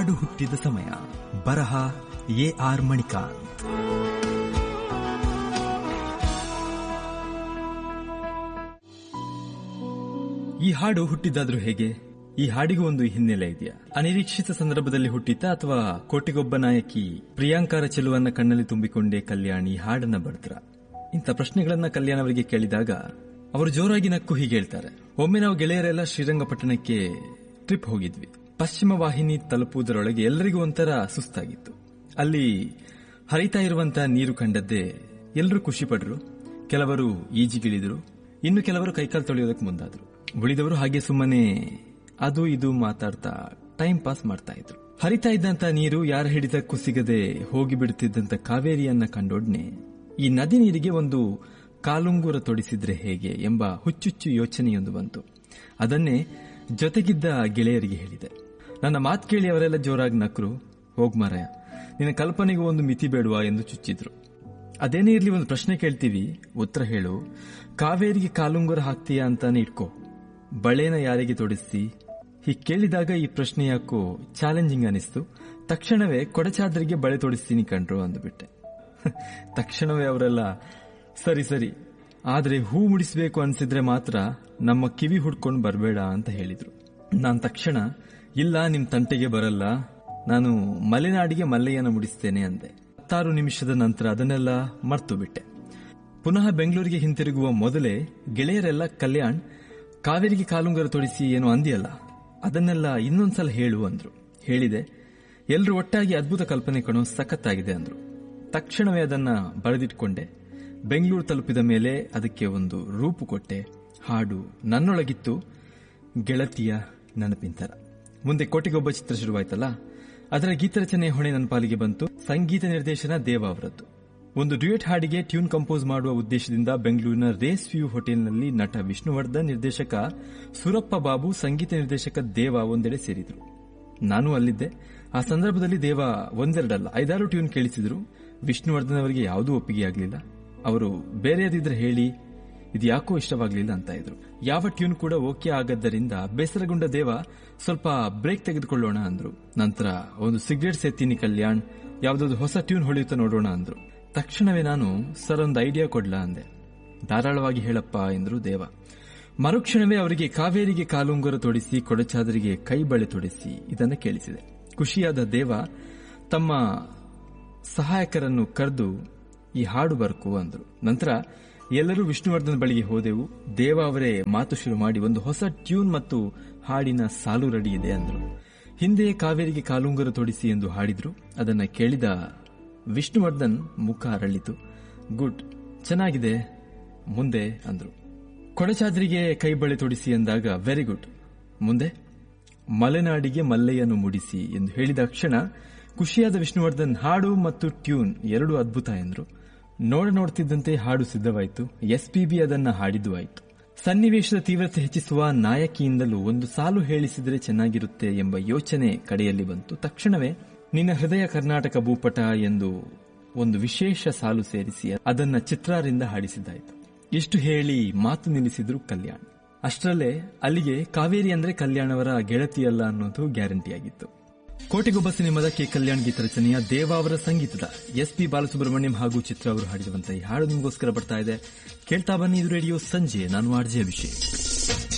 ಹಾಡು ಹುಟ್ಟಿದ ಸಮಯ. ಬರಹ ಎ.ಆರ್. ಮಣಿಕಾಂತ್. ಈ ಹಾಡು ಹುಟ್ಟಿದ್ದಾದ್ರೂ ಹೇಗೆ? ಈ ಹಾಡಿಗೂ ಒಂದು ಹಿನ್ನೆಲೆ ಇದೆಯಾ? ಅನಿರೀಕ್ಷಿತ ಸಂದರ್ಭದಲ್ಲಿ ಹುಟ್ಟಿತಾ ಅಥವಾ ಕೋಟಿಗೊಬ್ಬ ನಾಯಕಿ ಪ್ರಿಯಾಂಕಾರ ಚೆಲುವನ್ನ ಕಣ್ಣಲ್ಲಿ ತುಂಬಿಕೊಂಡೇ ಕಲ್ಯಾಣ್ ಈ ಹಾಡನ್ನ ಬರೆದ್ರ? ಇಂಥ ಪ್ರಶ್ನೆಗಳನ್ನ ಕಲ್ಯಾಣ್ ಅವರಿಗೆ ಕೇಳಿದಾಗ ಅವರು ಜೋರಾಗಿ ನಕ್ಕು ಹೀಗೆ ಹೇಳ್ತಾರೆ. ಒಮ್ಮೆ ನಾವು ಗೆಳೆಯರೆಲ್ಲ ಶ್ರೀರಂಗಪಟ್ಟಣಕ್ಕೆ ಟ್ರಿಪ್ ಹೋಗಿದ್ವಿ. ಪಶ್ಚಿಮ ವಾಹಿನಿ ತಲುಪುವುದರೊಳಗೆ ಎಲ್ಲರಿಗೂ ಒಂಥರ ಸುಸ್ತಾಗಿತ್ತು. ಅಲ್ಲಿ ಹರಿತಾ ಇರುವಂತಹ ನೀರು ಕಂಡದ್ದೇ ಎಲ್ಲರೂ ಖುಷಿ ಪಡ್ರು. ಕೆಲವರು ಈಜಿಗಿಳಿದ್ರು, ಇನ್ನು ಕೆಲವರು ಕೈಕಾಲು ತೊಳೆಯೋದಕ್ಕೆ ಮುಂದಾದ್ರು. ಉಳಿದವರು ಹಾಗೆ ಸುಮ್ಮನೆ ಅದು ಇದು ಮಾತಾಡ್ತಾ ಟೈಮ್ ಪಾಸ್ ಮಾಡ್ತಾ ಇದ್ರು. ಹರಿತಾ ಇದ್ದಂತ ನೀರು ಯಾರ ಹಿಡಿತಕ್ಕೂ ಸಿಗದೆ ಹೋಗಿ ಬಿಡುತ್ತಿದ್ದಂತ ಕಾವೇರಿಯನ್ನ ಕಂಡೊಡ್ನೆ ಈ ನದಿ ನೀರಿಗೆ ಒಂದು ಕಾಲುಂಗುರ ತೊಡಿಸಿದ್ರೆ ಹೇಗೆ ಎಂಬ ಹುಚ್ಚುಚ್ಚು ಯೋಚನೆಯೊಂದು ಬಂತು. ಅದನ್ನೇ ಜೊತೆಗಿದ್ದ ಗೆಳೆಯರಿಗೆ ಹೇಳಿದೆ. ನನ್ನ ಮಾತು ಕೇಳಿ ಅವರೆಲ್ಲ ಜೋರಾಗಿ ನಕ್ರು. ಹೋಗ್ಮಾರಾಯ, ನಿನ್ನ ಕಲ್ಪನೆಗೂ ಒಂದು ಮಿತಿ ಬೇಡುವ ಎಂದು ಚುಚ್ಚಿದ್ರು. ಅದೇನೇ ಇರ್ಲಿ, ಒಂದು ಪ್ರಶ್ನೆ ಕೇಳ್ತೀವಿ, ಉತ್ತರ ಹೇಳು. ಕಾವೇರಿಗೆ ಕಾಲುಂಗುರ ಹಾಕ್ತೀಯಾ ಅಂತಾನೆ ಇಟ್ಕೋ, ಬಳೆನ ಯಾರಿಗೆ ತೊಡಿಸ್ತಿ? ಹೀಗೆ ಕೇಳಿದಾಗ ಈ ಪ್ರಶ್ನೆ ಯಾಕೋ ಚಾಲೆಂಜಿಂಗ್ ಅನಿಸ್ತು. ತಕ್ಷಣವೇ ಕೊಡಚಾದ್ರಿಗೆ ಬಳೆ ತೊಡಿಸ್ತೀನಿ ಕಂಡ್ರು ಅಂದುಬಿಟ್ಟೆ. ತಕ್ಷಣವೇ ಅವರೆಲ್ಲ ಸರಿ ಸರಿ, ಆದ್ರೆ ಹೂ ಮುಡಿಸಬೇಕು ಅನ್ಸಿದ್ರೆ ಮಾತ್ರ ನಮ್ಮ ಕಿವಿ ಹುಡ್ಕೊಂಡು ಬರಬೇಡ ಅಂತ ಹೇಳಿದ್ರು. ನಾನು ತಕ್ಷಣ ಇಲ್ಲ, ನಿಮ್ ತಂಟೆಗೆ ಬರಲ್ಲ, ನಾನು ಮಲೆನಾಡಿಗೆ ಮಲ್ಲಯ್ಯನ ಮುಡಿಸ್ತೇನೆ ಅಂದೆ. 16 ನಿಮಿಷದ ನಂತರ ಅದನ್ನೆಲ್ಲ ಮರ್ತು ಬಿಟ್ಟೆ. ಪುನಃ ಬೆಂಗಳೂರಿಗೆ ಹಿಂತಿರುಗುವ ಮೊದಲೇ ಗೆಳೆಯರೆಲ್ಲ ಕಲ್ಯಾಣ್ ಕಾವೇರಿಗೆ ಕಾಲುಂಗರ ತೊಡಿಸಿ ಏನೋ ಅಂದಿಯಲ್ಲ, ಅದನ್ನೆಲ್ಲ ಇನ್ನೊಂದ್ಸಲ ಹೇಳು ಅಂದ್ರು. ಹೇಳಿದೆ. ಎಲ್ರೂ ಒಟ್ಟಾಗಿ ಅದ್ಭುತ ಕಲ್ಪನೆ ಕಣೋ, ಸಖತ್ತಾಗಿದೆ ಅಂದ್ರು. ತಕ್ಷಣವೇ ಅದನ್ನ ಬರೆದಿಟ್ಕೊಂಡೆ. ಬೆಂಗಳೂರು ತಲುಪಿದ ಮೇಲೆ ಅದಕ್ಕೆ ಒಂದು ರೂಪು ಕೊಟ್ಟೆ. ಹಾಡು ನನ್ನೊಳಗಿತ್ತು, ಗೆಳತಿಯ ನೆನಪಿಂತರ. ಮುಂದೆ ಕೋಟಿಗೊಬ್ಬ ಚಿತ್ರ ಶುರುವಾಯ್ತಲ್ಲ, ಅದರ ಗೀತರಚನೆ ಹೊಣೆ ನನ್ನ ಪಾಲಿಗೆ ಬಂತು. ಸಂಗೀತ ನಿರ್ದೇಶನ ದೇವ ಅವರದ್ದು. ಒಂದು ಡ್ಯೂಯೆಟ್ ಹಾಡಿಗೆ ಟ್ಯೂನ್ ಕಂಪೋಸ್ ಮಾಡುವ ಉದ್ದೇಶದಿಂದ ಬೆಂಗಳೂರಿನ ರೇಸ್ ವ್ಯೂ ಹೋಟೆಲ್ನಲ್ಲಿ ನಟ ವಿಷ್ಣುವರ್ಧನ್, ನಿರ್ದೇಶಕ ಸುರಪ್ಪ ಬಾಬು, ಸಂಗೀತ ನಿರ್ದೇಶಕ ದೇವ ಒಂದೆಡೆ ಸೇರಿದ್ರು. ನಾನು ಅಲ್ಲಿದ್ದೆ. ಆ ಸಂದರ್ಭದಲ್ಲಿ ದೇವ ಒಂದೆರಡಲ್ಲ 5-6 ಟ್ಯೂನ್ ಕೇಳಿಸಿದ್ರು. ವಿಷ್ಣುವರ್ಧನ್ ಅವರಿಗೆ ಯಾವುದೂ ಒಪ್ಪಿಗೆಯಾಗಲಿಲ್ಲ. ಅವರು ಬೇರೆಯದಿದ್ರೆ ಹೇಳಿ, ಇದು ಯಾಕೋ ಇಷ್ಟವಾಗಲಿಲ್ಲ ಅಂತ ಇದ್ರು. ಯಾವ ಟ್ಯೂನ್ ಕೂಡ ಓಕೆ ಆಗದ್ದರಿಂದ ಬೇಸರಗೊಂಡ ದೇವ ಸ್ವಲ್ಪ ಬ್ರೇಕ್ ತೆಗೆದುಕೊಳ್ಳೋಣ ಅಂದ್ರು. ನಂತರ ಒಂದು ಸಿಗರೇಟ್ ಸೇತೀನಿ ಕಲ್ಯಾಣ್, ಯಾವುದಾದ್ರು ಹೊಸ ಟ್ಯೂನ್ ಹೊಳೆಯುತ್ತಾ ನೋಡೋಣ ಅಂದ್ರು. ತಕ್ಷಣವೇ ನಾನು ಸರ್ ಒಂದು ಐಡಿಯಾ ಕೊಡ್ಲಾ ಅಂದೆ. ಧಾರಾಳವಾಗಿ ಹೇಳಪ್ಪ ಎಂದ್ರು ದೇವ. ಮರುಕ್ಷಣವೇ ಅವರಿಗೆ ಕಾವೇರಿಗೆ ಕಾಲುಂಗುರ ತೊಡಿಸಿ, ಕೊಡಚಾದರಿಗೆ ಕೈ ಬಳೆ ತೊಡಿಸಿ ಇದನ್ನ ಕೇಳಿಸಿದೆ. ಖುಷಿಯಾದ ದೇವ ತಮ್ಮ ಸಹಾಯಕರನ್ನು ಕರೆದು ಈ ಹಾಡು ಬರ್ಕು ಅಂದ್ರು. ನಂತರ ಎಲ್ಲರೂ ವಿಷ್ಣುವರ್ಧನ್ ಬಳಿಗೆ ಹೋದೆವು. ದೇವ ಅವರೇ ಮಾತು ಶುರು ಮಾಡಿ ಒಂದು ಹೊಸ ಟ್ಯೂನ್ ಮತ್ತು ಹಾಡಿನ ಸಾಲು ರೆಡಿ ಇದೆ ಅಂದ್ರು. ಹಿಂದೆ ಕಾವೇರಿಗೆ ಕಾಲುಂಗುರ ತೊಡಿಸಿ ಎಂದು ಹಾಡಿದ್ರು. ಅದನ್ನ ಕೇಳಿದ ವಿಷ್ಣುವರ್ಧನ್ ಮುಖ ಅರಳಿತು. ಗುಡ್, ಚೆನ್ನಾಗಿದೆ, ಮುಂದೆ ಅಂದ್ರು. ಕೊಡಚಾದ್ರಿಗೆ ಕೈ ಬಳೆ ತೊಡಿಸಿ ಎಂದಾಗ ವೆರಿ ಗುಡ್, ಮುಂದೆ ಮಲೆನಾಡಿಗೆ ಮಲ್ಲಯ್ಯನು ಮುಡಿಸಿ ಎಂದು ಹೇಳಿದ ಕ್ಷಣ ಖುಷಿಯಾದ ವಿಷ್ಣುವರ್ಧನ್ ಹಾಡು ಮತ್ತು ಟ್ಯೂನ್ ಎರಡೂ ಅದ್ಭುತ ಎಂದ್ರು. ನೋಡ್ತಿದ್ದಂತೆ ಹಾಡು ಸಿದ್ಧವಾಯಿತು. ಎಸ್ಪಿಬಿ ಅದನ್ನ ಹಾಡಿದ್ದು ಆಯಿತು. ಸನ್ನಿವೇಶದ ತೀವ್ರತೆ ಹೆಚ್ಚಿಸುವ ನಾಯಕಿಯಿಂದಲೂ ಒಂದು ಸಾಲು ಹೇಳಿಸಿದ್ರೆ ಚೆನ್ನಾಗಿರುತ್ತೆ ಎಂಬ ಯೋಚನೆ ಕಡೆಯಲ್ಲಿ ಬಂತು. ತಕ್ಷಣವೇ ನಿನ್ನ ಹೃದಯ ಕರ್ನಾಟಕ ಭೂಪಟ ಎಂದು ಒಂದು ವಿಶೇಷ ಸಾಲು ಸೇರಿಸಿ ಅದನ್ನ ಚಿತ್ರಾರಿಂದ ಹಾಡಿಸಿದ್ದಾಯಿತು. ಇಷ್ಟು ಹೇಳಿ ಮಾತು ನಿಲ್ಲಿಸಿದ್ರು ಕಲ್ಯಾಣ್. ಅಷ್ಟರಲ್ಲೇ ಅಲ್ಲಿಗೆ ಕಾವೇರಿ ಅಂದ್ರೆ ಕಲ್ಯಾಣ್ ಅವರ ಗೆಳತಿಯಲ್ಲ ಅನ್ನೋದು ಗ್ಯಾರಂಟಿಯಾಗಿತ್ತು. ಕೋಟಿಗೊಬ್ಬ ಸಿನಿಮಾದ ಕೆ ಕಲ್ಯಾಣ್ ಗೀತ ರಚನೆಯ ದೇವ ಅವರ ಸಂಗೀತದ ಎಸ್.ಪಿ. ಬಾಲಸುಬ್ರಹ್ಮಣ್ಯಂ ಹಾಗೂ ಚಿತ್ರ ಅವರು ಹಾಡಿರುವಂತಹ ಈ ಹಾಡು ನಿಮಗೋಸ್ಕರ ಬರ್ತಾ ಇದೆ. ಕೇಳ್ತಾ ಬನ್ನಿ, ಇದು ರೇಡಿಯೋ ಸಂಜೆ. ನಾನು ಆರ್ಜೆ ಅಭಿಷೇಕ್.